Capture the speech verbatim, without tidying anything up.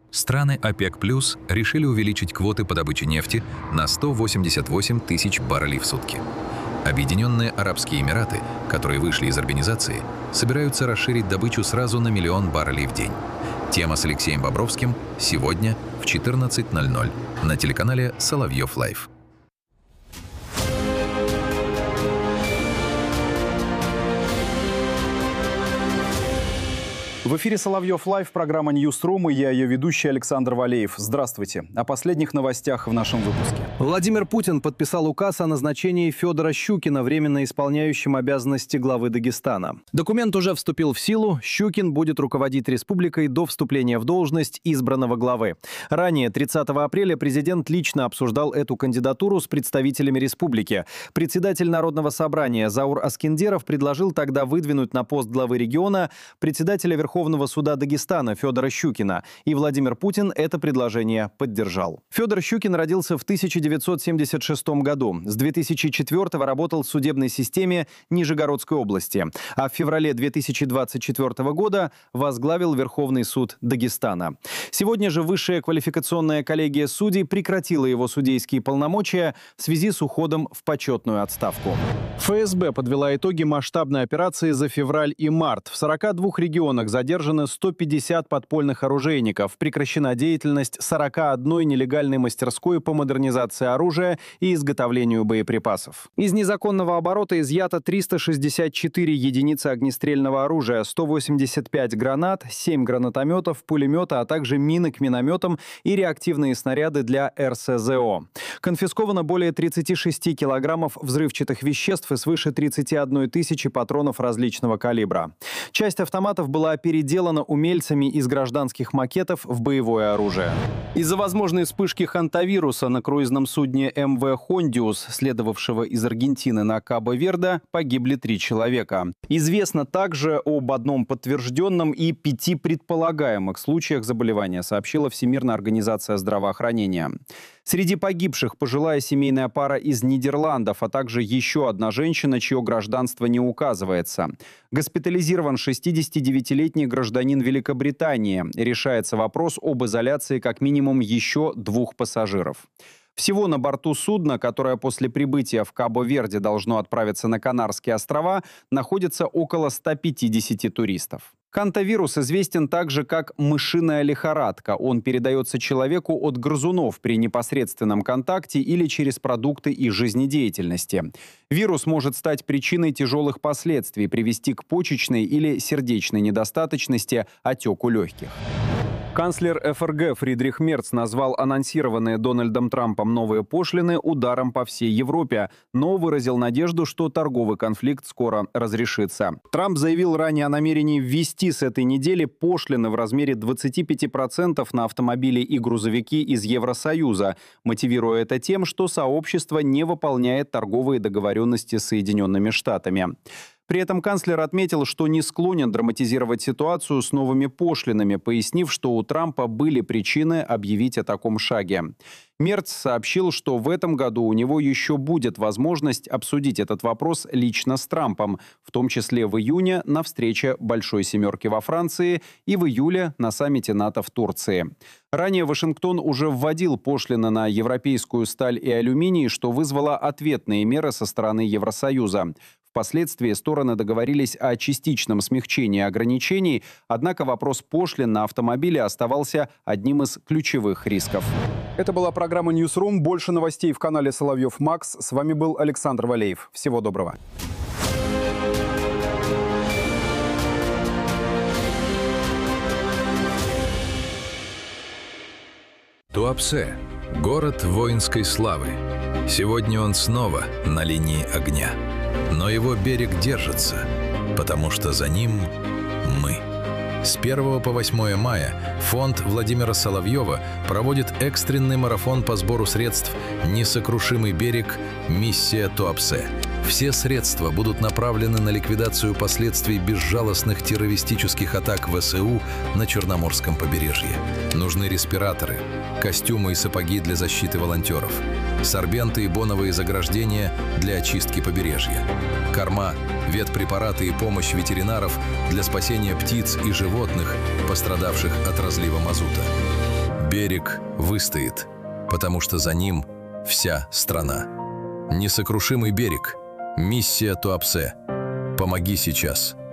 Страны ОПЕК+ решили увеличить квоты по добыче нефти на сто восемьдесят восемь тысяч баррелей в сутки. Объединенные Арабские Эмираты, которые вышли из организации, собираются расширить добычу сразу на миллион баррелей в день. Тема с Алексеем Бобровским сегодня в четырнадцать ноль ноль на телеканале Соловьев Лайв. В эфире Соловьев Лайв, программа Ньюсрум, и я ее ведущий Александр Валеев. Здравствуйте. О последних новостях в нашем выпуске. Владимир Путин подписал указ о назначении Федора Щукина временно исполняющим обязанности главы Дагестана. Документ уже вступил в силу. Щукин будет руководить республикой до вступления в должность избранного главы. Ранее, тридцатого апреля, президент лично обсуждал эту кандидатуру с представителями республики. Председатель Народного собрания Заур Аскендеров предложил тогда выдвинуть на пост главы региона председателя Верховного Верховного суда Дагестана Федора Щукина, и Владимир Путин это предложение поддержал. Федор Щукин родился в тысяча девятьсот семьдесят шестом году. С две тысячи четвёртого работал в судебной системе Нижегородской области, а в феврале две тысячи двадцать четвёртого года возглавил Верховный суд Дагестана. Сегодня же Высшая квалификационная коллегия судей прекратила его судейские полномочия в связи с уходом в почетную отставку. ФСБ подвела итоги масштабной операции за февраль и март. В сорока двух регионах задержаны Задержаны сто пятьдесят подпольных оружейников. Прекращена деятельность сорока одной нелегальной мастерской по модернизации оружия и изготовлению боеприпасов. Из незаконного оборота изъято триста шестьдесят четыре единицы огнестрельного оружия, сто восемьдесят пять гранат, семь гранатометов, пулемета, а также мины к минометам и реактивные снаряды для эр эс зэ о. Конфисковано более тридцати шести килограммов взрывчатых веществ и свыше тридцати одной тысячи патронов различного калибра. Часть автоматов была переделана переделано умельцами из гражданских макетов в боевое оружие. Из-за возможной вспышки хантавируса на круизном судне эм вэ «Хондиус», следовавшего из Аргентины на Кабо-Верде, погибли три человека. Известно также об одном подтвержденном и пяти предполагаемых случаях заболевания, сообщила Всемирная организация здравоохранения. Среди погибших пожилая семейная пара из Нидерландов, а также еще одна женщина, чье гражданство не указывается. Госпитализирован шестидесятидевятилетний гражданин Великобритании. Решается вопрос об изоляции как минимум еще двух пассажиров. Всего на борту судна, которое после прибытия в Кабо-Верде должно отправиться на Канарские острова, находится около ста пятидесяти туристов. Хантавирус известен также как мышиная лихорадка. Он передается человеку от грызунов при непосредственном контакте или через продукты их жизнедеятельности. Вирус может стать причиной тяжелых последствий, привести к почечной или сердечной недостаточности, отеку легких. Канцлер эф эр гэ Фридрих Мерц назвал анонсированные Дональдом Трампом новые пошлины ударом по всей Европе, но выразил надежду, что торговый конфликт скоро разрешится. Трамп заявил ранее о намерении ввести с этой недели пошлины в размере двадцати пяти процентов на автомобили и грузовики из Евросоюза, мотивируя это тем, что сообщество не выполняет торговые договоренности с Соединенными Штатами. При этом канцлер отметил, что не склонен драматизировать ситуацию с новыми пошлинами, пояснив, что у Трампа были причины объявить о таком шаге. Мерц сообщил, что в этом году у него еще будет возможность обсудить этот вопрос лично с Трампом, в том числе в июне на встрече Большой Семерки во Франции и в июле на саммите НАТО в Турции. Ранее Вашингтон уже вводил пошлины на европейскую сталь и алюминий, что вызвало ответные меры со стороны Евросоюза. Впоследствии стороны договорились о частичном смягчении ограничений, однако вопрос пошлин на автомобили оставался одним из ключевых рисков. Это была программа «Ньюсрум». Больше новостей в канале Соловьев Макс. С вами был Александр Валеев. Всего доброго. Туапсе – город воинской славы. Сегодня он снова на линии огня. Но его берег держится, потому что за ним мы. С первого по восьмое мая фонд Владимира Соловьева проводит экстренный марафон по сбору средств «Несокрушимый берег. Миссия Туапсе». Все средства будут направлены на ликвидацию последствий безжалостных террористических атак вэ эс у на Черноморском побережье. Нужны респираторы, костюмы и сапоги для защиты волонтеров, сорбенты и боновые заграждения для очистки побережья, корма, ветпрепараты и помощь ветеринаров для спасения птиц и животных, пострадавших от разлива мазута. Берег выстоит, потому что за ним вся страна. Несокрушимый берег. Миссия Туапсе. Помоги сейчас.